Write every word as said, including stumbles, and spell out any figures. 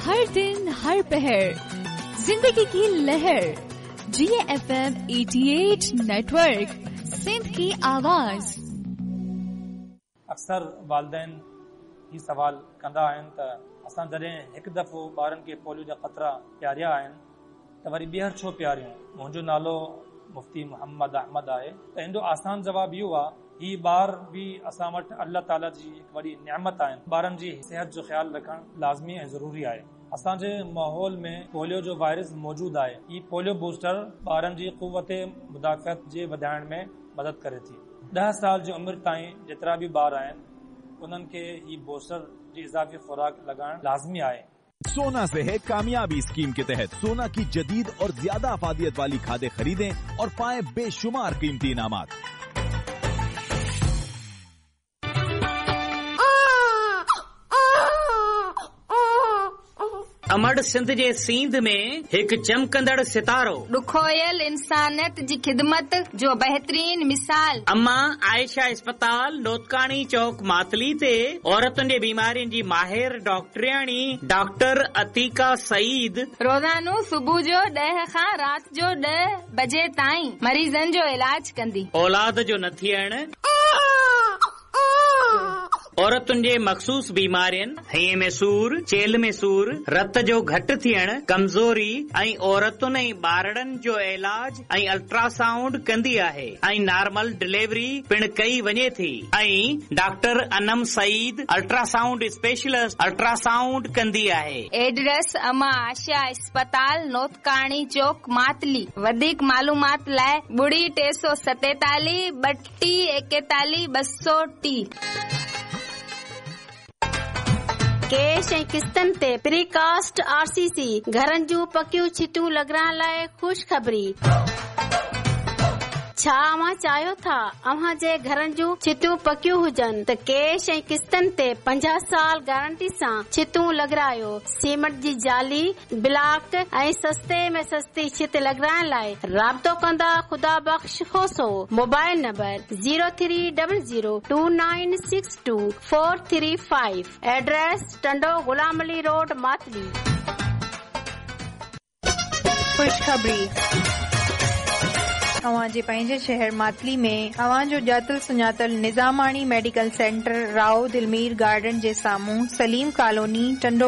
हर दिन हर पहर जिंदगी की लहर। जी एफ एम अठासी नेटवर्क, सिंध की आवाज। अक्सर वालदेन ही सवाल कंदा आहिनि त असां जॾहिं हिकु दफ़ो ॿारनि खे पोलियो जा ख़तरा पियारिया आहिनि त वरी ॿीहर छो पियारियूं। मुंहिंजो नालो मुफ्ती मोहम्मद अहमद आहे। त हिन जो आसान जवाब इहो आहे, ही ॿार बि असां वटि अल्लाह ताला जी हिकु वॾी नियामत आहिनि। ॿारनि जी सिहत जो ख़्यालु रखणु लाज़मी ऐं ज़रूरी आहे। असांजे माहौल में पोलियो जो वायरस मौजूदु आहे। ही पोलियो बूस्टर ॿारनि जी क़ुव्वत मुदाफ़ियत जे वधाइण में मदद करे थी। ॾह साल जी उमिरि ताईं जेतिरा बि ॿार आहिनि उन्हनि खे ही बूस्टर जी इज़ाफ़ी खुराक लॻाइण लाज़मी आहे। सोना से है कामयाबी स्कीम के तहत सोना की जदीद और ज्यादा अफादियत वाली खादें खरीदें और पाएं बेशुमार कीमती इनामात। अमड़ सिंध जे सींध में हिकु चमकंदड़ सितारो, ॾुखोयल इंसानियत जी ख़िदमत जो बहितरीन मिसाल। अम्मा आयशा अस्पताल लोतकानी चौक मातली ते औरतुनि जे बीमारियुनि जी माहिर डॉक्टरियाणी डॉक्टर अतीका सईद रोज़ानो सुबुह जो ॾह खां राति जो ॾह बजे ताईं मरीज़नि जो इलाज कंदी। औलाद जो न थियण, औरतुनि जे मखसूस बीमारियुनि, हईअ में सूर, चेल में सूर, रत जो घटि थियण, कमज़ोरी ऐं औरतुनि ऐं ॿारड़नि जो इलाज ऐं अल्ट्रासाउंड कंदी आहे ऐं नॉर्मल डिलीवरी पिण कई वञे थी। ऐं doctor Anam Saeed ultrasound specialist ultrasound कंदी आहे। एड्रेस अमा आशा अस्पताल नोतकाणी चौक मातली। वधीक मालूमात लाइ ॿुड़ी टे सौ सतेतालीह ॿटीह एकतालीह ॿ सौ टी। कैश ऐं किस्तनि ते प्रीकास्ट आर सी सी घरनि जूं पकियूं छिटियूं लॻाइण लाइ ख़ुशख़बरी। छा अव्हां चाहियो था अव्हां जे घरनि जूं छितियूं पकियूं हुजनि त कैश ऐं किस्तनि ते पंजाह साल गारंटी सां छितियूं लॻारायो। सीमेंट जी जाली, ब्लॉक ऐं सस्ते में सस्ती छित लॻाइण लाइ राब्तो कंदा ख़ुदा बख़्श खोसो। Mobile number zero three double zero two nine six two four three five. Address Tando Ghulam Ali road Matali. ख़ुशख़बरी। अव्हां जे पंहिंजे शहर मातली में अव्हां जो ॼातल सुञातल निज़ामाणी मेडिकल सेंटर राओ दिलमीर गार्डन जे साम्हूं सलीम कॉलोनी टंडो